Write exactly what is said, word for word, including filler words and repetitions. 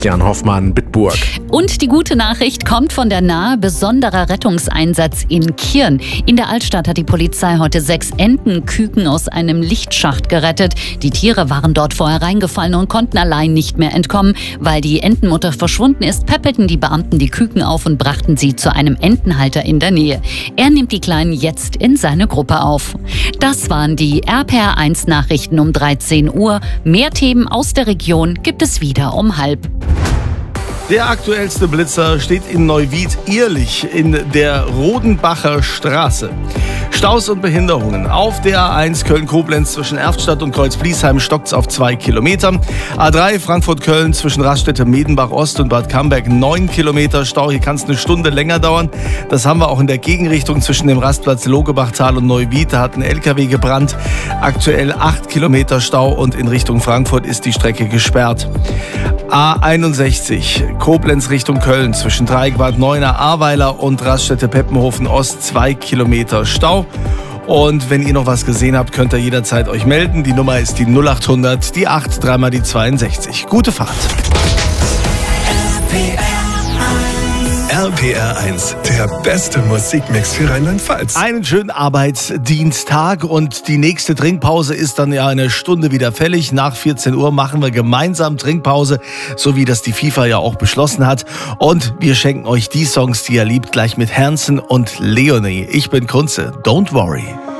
Jan Hoffmann, Bitburg. Und die gute Nachricht kommt von der Nahe. Besonderer Rettungseinsatz in Kirn. In der Altstadt hat die Polizei heute sechs Entenküken aus einem Lichtschacht gerettet. Die Tiere waren dort vorher reingefallen und konnten allein nicht mehr entkommen. Weil die Entenmutter verschwunden ist, päppelten die Beamten die Küken auf und brachten sie zu einem Entenhalter in der Nähe. Er nimmt die Kleinen jetzt in seine Gruppe auf. Das waren die R P R eins Nachrichten um dreizehn Uhr. Mehr Themen aus der Region gibt es wieder um halb. Der aktuellste Blitzer steht in Neuwied-Ehrlich in der Rodenbacher Straße. Staus und Behinderungen. Auf der A eins Köln-Koblenz zwischen Erftstadt und Kreuz-Bliesheim stockt's auf zwei Kilometer. A drei Frankfurt-Köln zwischen Raststätte Medenbach-Ost und Bad Camberg neun Kilometer Stau. Hier kann es eine Stunde länger dauern. Das haben wir auch in der Gegenrichtung zwischen dem Rastplatz Logebachtal und Neuwied. Da hat ein L K W gebrannt. Aktuell acht Kilometer Stau und in Richtung Frankfurt ist die Strecke gesperrt. A einundsechzig Koblenz Richtung Köln zwischen Dreieck-Bad Neuenahr, Ahrweiler und Raststätte Peppenhofen Ost zwei Kilometer Stau. Und wenn ihr noch was gesehen habt, könnt ihr jederzeit euch melden. Die Nummer ist die null acht hundert, die acht, dreimal die zweiundsechzig. Gute Fahrt. R P R eins, der beste Musikmix für Rheinland-Pfalz. Einen schönen Arbeitsdienstag und die nächste Trinkpause ist dann ja eine Stunde wieder fällig. Nach vierzehn Uhr machen wir gemeinsam Trinkpause, so wie das die FIFA ja auch beschlossen hat. Und wir schenken euch die Songs, die ihr liebt, gleich mit Hanson und Leonie. Ich bin Kunze, don't worry.